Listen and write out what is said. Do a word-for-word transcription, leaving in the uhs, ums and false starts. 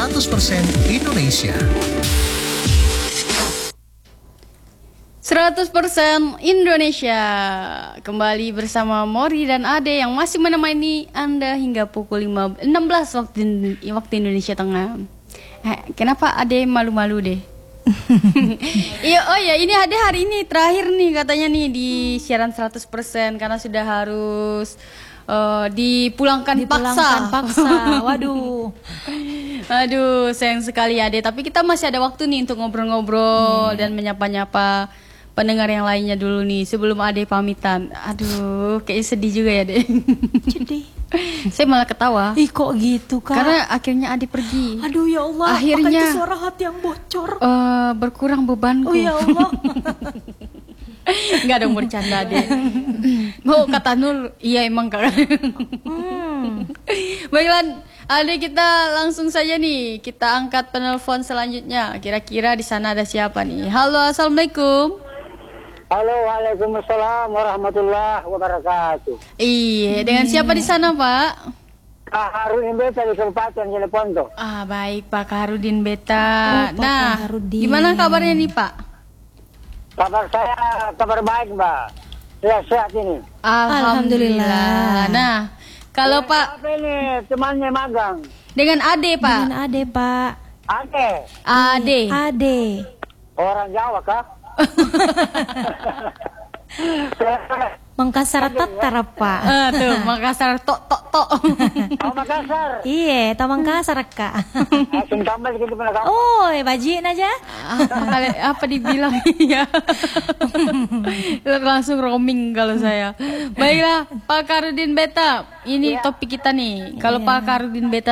seratus persen Indonesia. seratus persen Indonesia. Kembali bersama Mori dan Ade yang masih menemani Anda hingga pukul lima, enam belas waktu, waktu Indonesia Tengah. Eh, kenapa Ade malu-malu deh? Iya, oh ya, ini Ade hari ini terakhir nih katanya nih di siaran seratus persen karena sudah harus uh, dipulangkan, dipulangkan paksa. paksa. Waduh. Aduh, sayang sekali Ade, tapi kita masih ada waktu nih untuk ngobrol-ngobrol hmm. dan menyapa-nyapa pendengar yang lainnya dulu nih sebelum Ade pamitan. Aduh, kayaknya sedih juga ya, Dek. Sedih. Saya malah ketawa. Ih, kok gitu, Kak? Karena akhirnya Ade pergi. Aduh, ya Allah. Akhirnya apakah itu suara hati yang bocor. Uh, berkurang bebanku. Oh ya Allah. Enggak dong, bercanda Ade. Mau kata Nur, iya emang Kak. hmm. Baiklah, Ade, kita langsung saja nih kita angkat penelpon selanjutnya. Kira-kira di sana ada siapa nih? Halo, assalamualaikum. Halo, waalaikumsalam warahmatullahi wabarakatuh. Iya, dengan siapa di sana, Pak? Kak Harudin Beta di Kabupaten Jeneponto. Ah, baik Pak Harudin Beta. Oh, Pak nah, Harudin. Gimana kabarnya nih, Pak? Kabar saya kabar baik, Mbak. Sehat-sehat ini. Alhamdulillah. Nah, kalau Dengan Pak siapa ini temannya magang? dengan Ade, Pak. Dengan Ade, Pak. Ade. Ade. Ade. Orang Jawa kah? Mangkasar Tatar, Pak. Eh, tuh, Makassar tok tok tok. Oh, Makassar. Iya, ta Mangkasar, Kak. Asin tambal gitu pernah kamu. Oh, bajin aja. apa, apa dibilang ya? Langsung roaming kalau saya. Baiklah, Pak Harudin Beta. Ini Ya. topik kita nih. Kalau Iya. Pak Harudin Beta